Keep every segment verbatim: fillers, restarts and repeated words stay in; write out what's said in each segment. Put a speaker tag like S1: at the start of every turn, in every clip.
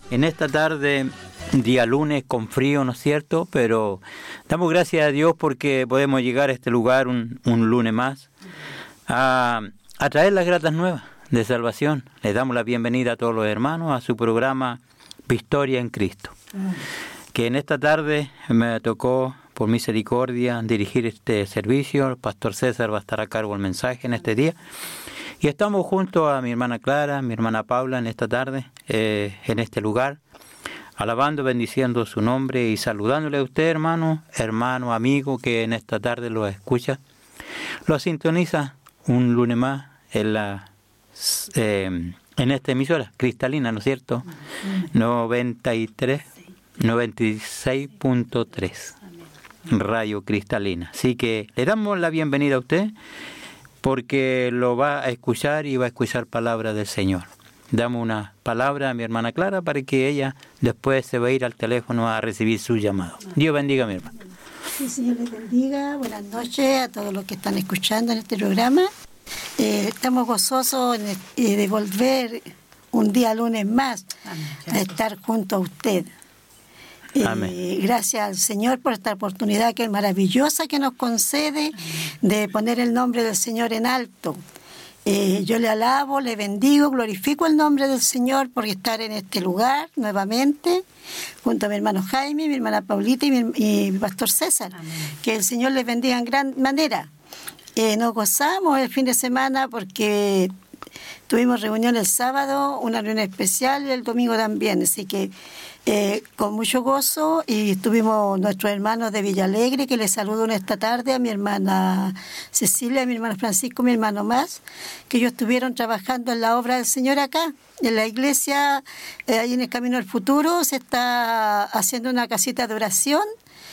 S1: en esta tarde, día lunes con frío, ¿no es cierto? Pero damos gracias a Dios porque podemos llegar a este lugar un, un lunes más a, a traer las gratas nuevas de salvación. Les damos la bienvenida a todos los hermanos a su programa Victoria en Cristo. Que en esta tarde me tocó, por misericordia, dirigir este servicio. El pastor César va a estar a cargo del mensaje en este día. Y estamos junto a mi hermana Clara, mi hermana Paula en esta tarde, eh, en este lugar, alabando, bendiciendo su nombre y saludándole a usted, hermano, hermano, amigo, que en esta tarde lo escucha. Lo sintoniza un lunes más en la eh, en esta emisora cristalina, ¿no es cierto? noventa y tres, noventa y seis punto tres, Radio Cristalina. Así que le damos la bienvenida a usted, porque lo va a escuchar y va a escuchar palabra del Señor. Damos una palabra a mi hermana Clara para que ella después se va a ir al teléfono a recibir su llamado. Dios bendiga a mi hermana.
S2: Sí, Señor les bendiga. Buenas noches a todos los que están escuchando en este programa. Eh, estamos gozosos en, eh, de volver un día lunes más a estar junto a usted. Eh, gracias al Señor por esta oportunidad que es maravillosa que nos concede de poner el nombre del Señor en alto. Eh, yo le alabo, le bendigo, glorifico el nombre del Señor por estar en este lugar nuevamente junto a mi hermano Jaime, mi hermana Paulita y mi, y mi pastor César. Amén. Que el Señor les bendiga en gran manera. Eh, nos gozamos el fin de semana porque tuvimos reunión el sábado, una reunión especial, y el domingo también, así que Eh, con mucho gozo, y estuvimos nuestros hermanos de Villalegre, que les saludo en esta tarde, a mi hermana Cecilia, a mi hermano Francisco, mi hermano más, que ellos estuvieron trabajando en la obra del Señor acá, en la iglesia, eh, ahí en el Camino al Futuro, se está haciendo una casita de oración,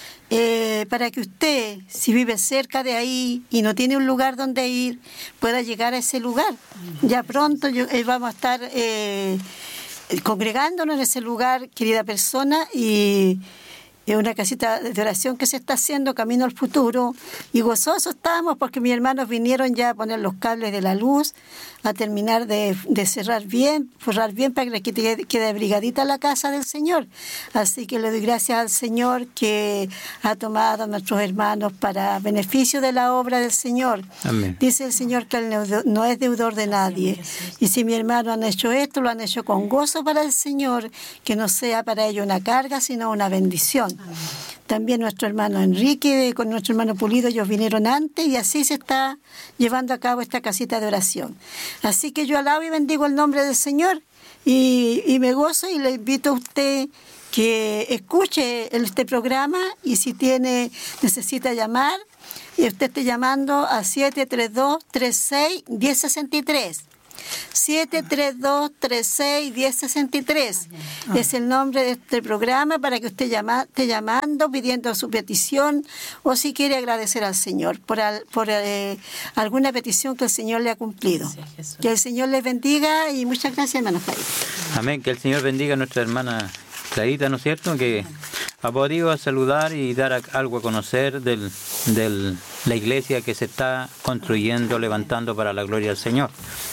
S2: eh, para que usted, si vive cerca de ahí y no tiene un lugar donde ir, pueda llegar a ese lugar. Ya pronto yo, eh, vamos a estar Eh, congregándonos en ese lugar, querida persona, y es una casita de oración que se está haciendo camino al futuro, y gozosos estamos porque mis hermanos vinieron ya a poner los cables de la luz, a terminar de, de cerrar bien, forrar bien para que quede, quede abrigadita la casa del Señor. Así que le doy gracias al Señor que ha tomado a nuestros hermanos para beneficio de la obra del Señor. Amén. Dice el Señor que Él no es deudor de nadie, y si mis hermanos han hecho esto, lo han hecho con gozo para el Señor, que no sea para ellos una carga, sino una bendición. Amén. También nuestro hermano Enrique, con nuestro hermano Pulido, ellos vinieron antes, y así se está llevando a cabo esta casita de oración. Así que yo alabo y bendigo el nombre del Señor, y, y me gozo, y le invito a usted que escuche este programa, y si tiene necesita llamar, y usted esté llamando a siete tres dos, tres seis, uno cero seis tres. siete tres dos, tres seis, uno cero seis tres es el nombre de este programa, para que usted llama, esté llamando, pidiendo su petición, o si quiere agradecer al Señor por, al, por eh, alguna petición que el Señor le ha cumplido. Que el Señor les bendiga, y muchas gracias, hermano Jaime.
S1: Amén, que el Señor bendiga a nuestra hermana Clarita, ¿no es cierto? Que ha podido saludar y dar a, algo a conocer de del, la iglesia que se está construyendo, levantando para la gloria del Señor.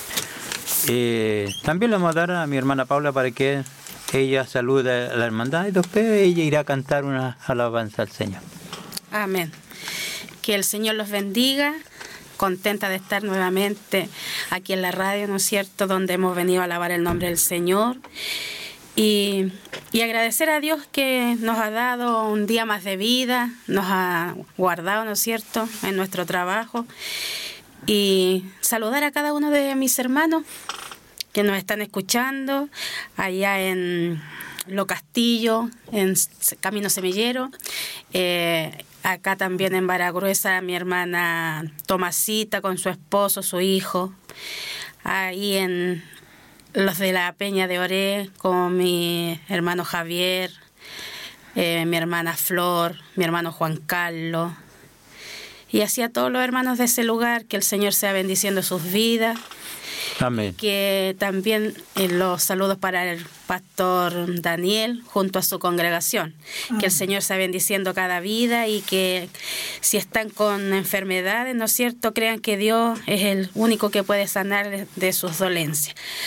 S1: Eh, también le vamos a dar a mi hermana Paula para que ella salude a la hermandad, y después ella irá a cantar una alabanza al Señor.
S3: Amén. Que el Señor los bendiga. Contenta de estar nuevamente aquí en la radio, ¿no es cierto?, donde hemos venido a alabar el nombre del Señor. Y, y agradecer a Dios que nos ha dado un día más de vida, nos ha guardado, ¿no es cierto?, en nuestro trabajo. Y saludar a cada uno de mis hermanos que nos están escuchando allá en Lo Castillo, en Camino Semillero, eh, acá también en Baragruesa, mi hermana Tomasita con su esposo, su hijo, ahí en los de la Peña de Oré con mi hermano Javier, eh, mi hermana Flor, mi hermano Juan Carlos, y así a todos los hermanos de ese lugar, que el Señor sea bendiciendo sus vidas.
S1: Amén.
S3: Que también eh, los saludos para el pastor Daniel junto a su congregación. Amén. Que el Señor sea bendiciendo cada vida, y que si están con enfermedades, ¿no es cierto?, crean que Dios es el único que puede sanar de, de sus dolencias.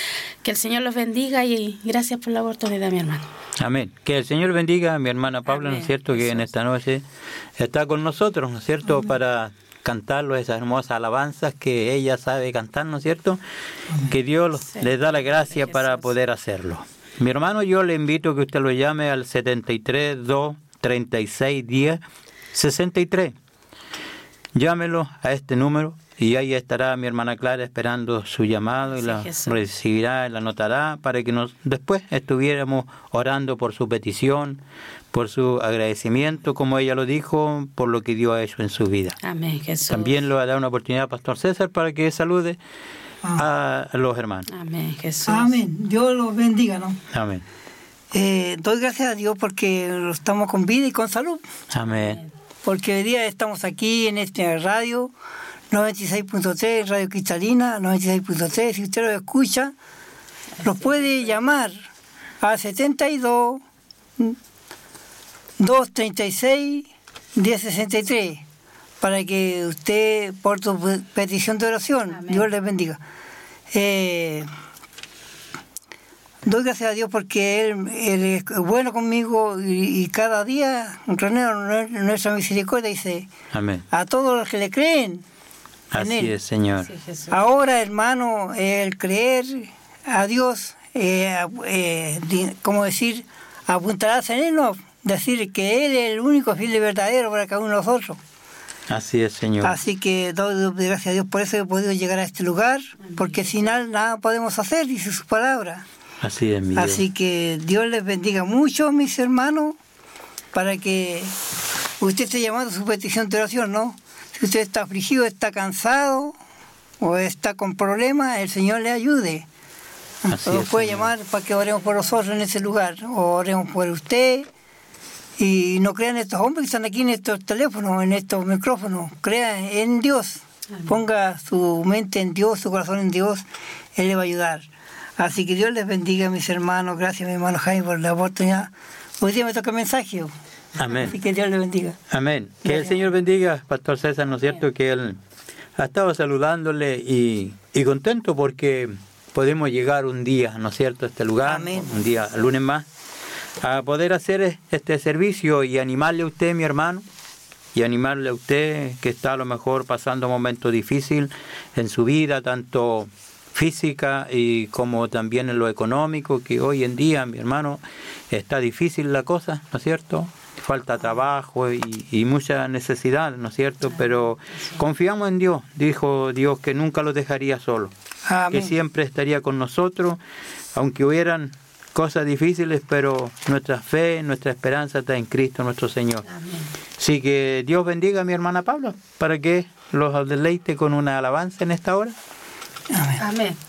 S3: Que el Señor los bendiga y gracias por la oportunidad, mi hermano.
S1: Amén. Que el Señor bendiga a mi hermana Paula, ¿no es cierto? Que en esta noche está con nosotros, ¿no es cierto? Amén. Para cantarlo esas hermosas alabanzas que ella sabe cantar, ¿no es cierto? Amén. Que Dios sí. les da la gracia para poder hacerlo. Mi hermano, yo le invito a que usted lo llame al setenta y tres, dos, treinta y seis, diez, sesenta y tres. Llámelo a este número y ahí estará mi hermana Clara esperando su llamado y sí, la Jesús. recibirá, la anotará para que nos después estuviéramos orando por su petición, por su agradecimiento, como ella lo dijo, por lo que Dios ha hecho en su vida.
S3: Amén, Jesús.
S1: También le va a dar una oportunidad a Pastor César para que salude a los hermanos.
S3: Amén, Jesús.
S4: Amén. Dios los bendiga, ¿no?
S1: Amén.
S4: Eh, doy gracias a Dios porque estamos con vida y con salud.
S1: Amén.
S4: Porque hoy día estamos aquí en este radio noventa y seis punto tres, Radio Cristalina, noventa y seis punto tres. Si usted lo escucha, nos puede llamar a setenta y dos, doscientos treinta y seis, diez sesenta y tres. Para que usted, por tu petición de oración, amén. Dios les bendiga. Eh, doy gracias a Dios porque Él, él es bueno conmigo y, y cada día, en nuestra misericordia, dice, amén. A todos los que le creen.
S1: Así
S4: en él.
S1: Es, Señor.
S4: Sí, ahora, hermano, el creer a Dios, eh, eh, como decir, apuntarás en Él, no, decir que Él es el único fiel y verdadero para cada uno de nosotros.
S1: Así es, Señor.
S4: Así que doy gracias a Dios por eso he podido llegar a este lugar, porque sin Él nada podemos hacer, dice su palabra.
S1: Así es, mi Dios.
S4: Así que Dios les bendiga mucho, mis hermanos, para que usted esté llamando su petición de oración, ¿no? Si usted está afligido, está cansado o está con problemas, el Señor le ayude. Así nos puede Señor. Llamar para que oremos por nosotros en ese lugar, o oremos por usted. Y no crean estos hombres que están aquí en estos teléfonos, en estos micrófonos. Crean en Dios. Amén. Ponga su mente en Dios, su corazón en Dios. Él le va a ayudar. Así que Dios les bendiga, mis hermanos. Gracias, mi hermano Jaime, por la oportunidad. Hoy día me toca el mensaje.
S1: Amén.
S4: Así que Dios les bendiga.
S1: Amén. Que Gracias. El Señor bendiga, Pastor César, ¿no es cierto? Que Él ha estado saludándole y, y contento porque podemos llegar un día, ¿no es cierto?, a este lugar. Amén. Un día, el lunes más, a poder hacer este servicio y animarle a usted, mi hermano, y animarle a usted que está a lo mejor pasando un momento difícil en su vida, tanto física y como también en lo económico, que hoy en día, mi hermano, está difícil la cosa, ¿no es cierto? Falta trabajo y, y mucha necesidad, ¿no es cierto? Pero confiamos en Dios, dijo Dios que nunca los dejaría solos, que siempre estaría con nosotros, aunque hubieran cosas difíciles, pero nuestra fe, nuestra esperanza está en Cristo nuestro Señor. Amén. Así que Dios bendiga a mi hermana Paula, para que los deleite con una alabanza en esta hora.
S4: Amén.
S3: Amén.